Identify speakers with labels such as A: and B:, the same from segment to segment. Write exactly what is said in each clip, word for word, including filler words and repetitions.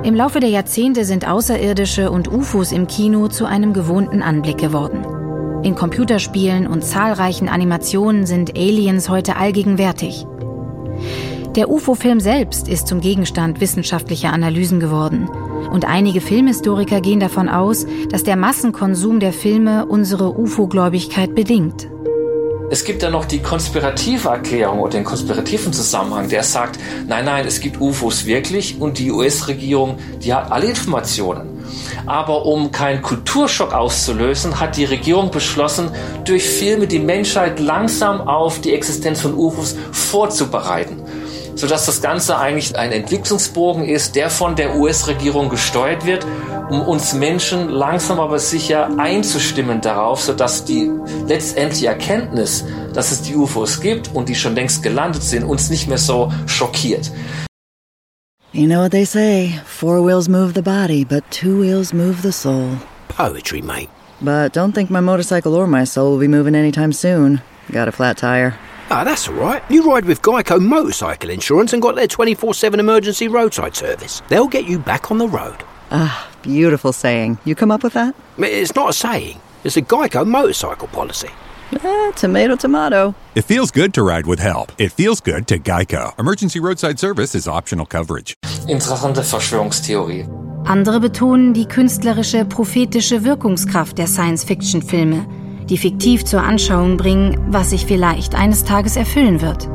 A: Im Laufe der Jahrzehnte sind Außerirdische und U F Os im Kino zu einem gewohnten Anblick geworden. In Computerspielen und zahlreichen Animationen sind Aliens heute allgegenwärtig. Der U F O-Film selbst ist zum Gegenstand wissenschaftlicher Analysen geworden. Und einige Filmhistoriker gehen davon aus, dass der Massenkonsum der Filme unsere U F O-Gläubigkeit bedingt.
B: Es gibt dann noch die konspirative Erklärung oder den konspirativen Zusammenhang, der sagt, nein, nein, es gibt U F Os wirklich und die U S-Regierung, die hat alle Informationen. Aber um keinen Kulturschock auszulösen, hat die Regierung beschlossen, durch Filme die Menschheit langsam auf die Existenz von U F Os vorzubereiten. Sodass das Ganze eigentlich ein Entwicklungsbogen ist, der von der U S-Regierung gesteuert wird, um uns Menschen langsam aber sicher einzustimmen darauf, sodass die letztendliche Erkenntnis, dass es die U F Os gibt und die schon längst gelandet sind, uns nicht mehr so schockiert.
C: You know what they say, four wheels move the body, but two wheels move the soul.
D: Poetry, mate.
C: But don't think my motorcycle or my soul will be moving anytime soon. Got a flat tire.
D: Ah, that's all right. You ride with Geico Motorcycle Insurance and got their twenty-four seven emergency roadside service. They'll get you back on the road.
C: Ah, beautiful saying. You come up with that?
D: It's not a saying. It's a Geico motorcycle policy.
C: Eh, tomato, tomato.
E: It feels good to ride with help. It feels good to Geico. Emergency roadside service is optional coverage.
B: Interessante Verschwörungstheorie.
A: Andere betonen die künstlerische, prophetische Wirkungskraft der Science-Fiction-Filme, die fiktiv zur Anschauung bringen, was sich vielleicht eines Tages erfüllen wird.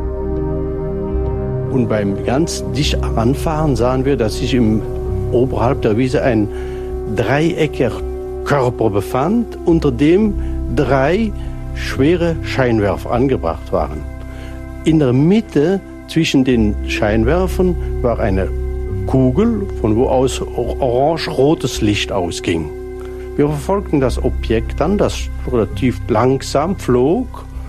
F: Und beim ganz dicht Anfahren sahen wir, dass sich im oberhalb der Wiese ein dreieckiger Körper befand, unter dem drei schwere Scheinwerfer angebracht waren. In der Mitte zwischen den Scheinwerfern war eine Kugel, von wo aus orange-rotes Licht ausging. Wir verfolgten das Objekt dann, das relativ langsam flog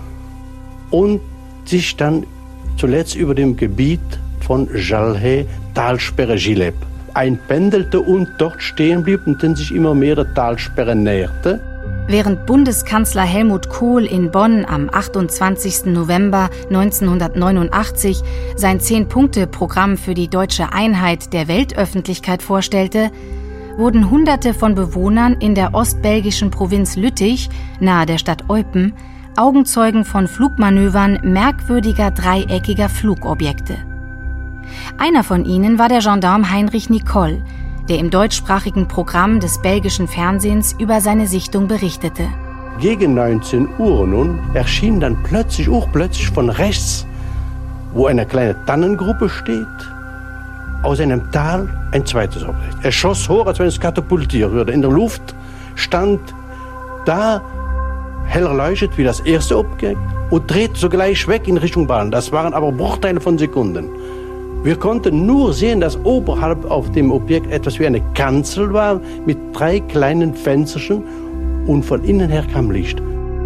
F: und sich dann zuletzt über dem Gebiet von Jalhe, Talsperre Gileb, einpendelte und dort stehen blieb und dann sich immer mehr der Talsperre näherte.
A: Während Bundeskanzler Helmut Kohl in Bonn am achtundzwanzigsten November neunzehnhundertneunundachtzig sein Zehn-Punkte-Programm für die deutsche Einheit der Weltöffentlichkeit vorstellte, wurden Hunderte von Bewohnern in der ostbelgischen Provinz Lüttich, nahe der Stadt Eupen, Augenzeugen von Flugmanövern merkwürdiger dreieckiger Flugobjekte. Einer von ihnen war der Gendarm Heinrich Nicol, der im deutschsprachigen Programm des belgischen Fernsehens über seine Sichtung berichtete.
F: Gegen neunzehn Uhr nun erschien dann plötzlich, auch plötzlich von rechts, wo eine kleine Tannengruppe steht, aus einem Tal ein zweites Objekt. Es schoss hoch, als wenn es katapultiert würde. In der Luft stand da hell erleuchtet wie das erste Objekt und drehte sogleich weg in Richtung Bahn. Das waren aber Bruchteile von Sekunden. Wir konnten nur sehen, dass oberhalb auf dem Objekt etwas wie eine Kanzel war mit drei kleinen Fensterchen und von innen her kam Licht.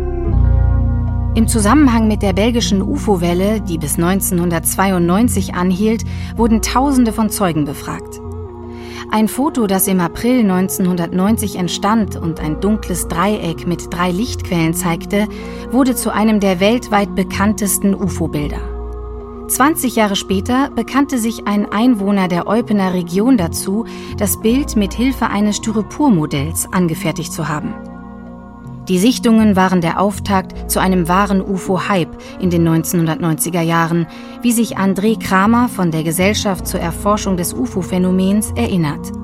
A: Im Zusammenhang mit der belgischen U F O-Welle, die bis neunzehnhundertzweiundneunzig anhielt, wurden Tausende von Zeugen befragt. Ein Foto, das im April neunzehnhundertneunzig entstand und ein dunkles Dreieck mit drei Lichtquellen zeigte, wurde zu einem der weltweit bekanntesten U F O-Bilder. zwanzig Jahre später bekannte sich ein Einwohner der Eupener Region dazu, das Bild mit Hilfe eines Styropormodells angefertigt zu haben. Die Sichtungen waren der Auftakt zu einem wahren U F O-Hype in den neunzehnhundertneunziger Jahren, wie sich André Kramer von der Gesellschaft zur Erforschung des U F O-Phänomens erinnert.